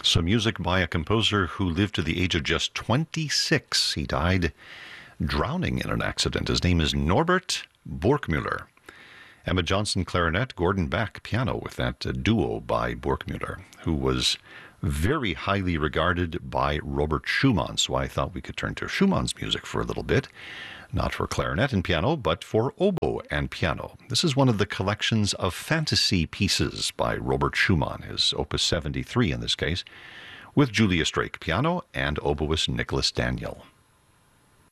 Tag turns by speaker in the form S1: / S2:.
S1: Some music by a composer who lived to the age of just 26. He died drowning in an accident. His name is Norbert Burgmüller. Emma Johnson, clarinet, Gordon Beck, piano, with that duo by Burgmüller, who was very highly regarded by Robert Schumann. So I thought we could turn to Schumann's music for a little bit, not for clarinet and piano, but for oboe and piano. This is one of the collections of fantasy pieces by Robert Schumann, his Opus 73 in this case, with Julia Strake, piano, and oboist Nicholas Daniel.